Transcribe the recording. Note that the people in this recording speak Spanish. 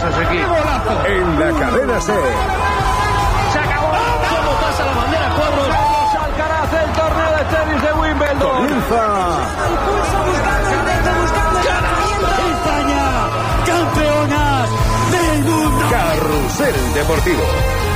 ese equipo. En la cadena SER. Se acabó. ¿Cómo pasa la bandera cuadros? Alcaraz, el torneo de tenis de Wimbledon. Comienza. España, campeonas del mundo. Carrusel Deportivo.